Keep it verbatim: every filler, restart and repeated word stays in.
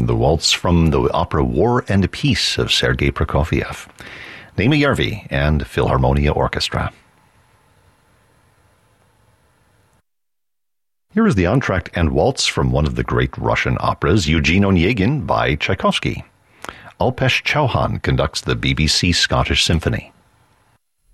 the waltz from the opera War and Peace of Sergei Prokofiev, Naima Järvi and Philharmonia Orchestra. Here is the entr'acte and waltz from one of the great Russian operas, Eugene Onegin by Tchaikovsky. Alpesh Chauhan conducts the B B C Scottish Symphony.